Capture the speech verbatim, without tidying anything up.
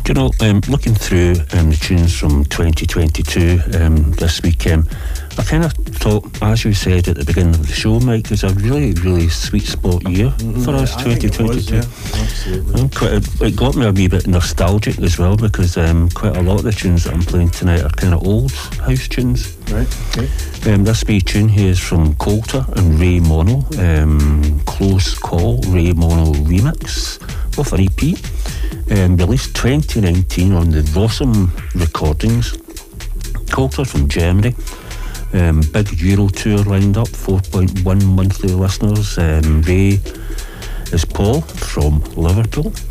you know, um, looking through um, the tunes from twenty twenty-two um, this week, um, I kind of thought, as you said at the beginning of the show, Mike, it was a really, really sweet spot year mm-hmm. for us, I twenty twenty-two. It, was, yeah. Absolutely. Um, quite a, it got me a wee bit nostalgic as well, because um, quite a lot of the tunes that I'm playing tonight are kind of old house tunes. Right, okay. Um, this wee tune here is from Coulter and Ray Mono, um, Close Call, Ray Mono remix, off an E P. Um, released twenty nineteen on the Rossum Recordings. Coulter from Germany. Um, big Euro tour lined up, four point one monthly listeners. Um, Ray is Paul from Liverpool.